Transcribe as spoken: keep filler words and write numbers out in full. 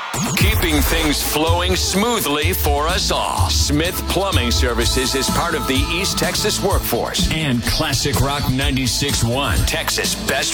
Keeping things flowing smoothly for us all. Smith Plumbing Services is part of the East Texas workforce. And Classic Rock ninety-six point one, Texas' best